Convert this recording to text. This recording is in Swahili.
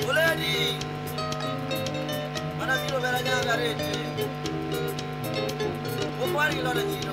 Oledi mana milo bela nyanga rete. Okwali lona nyino.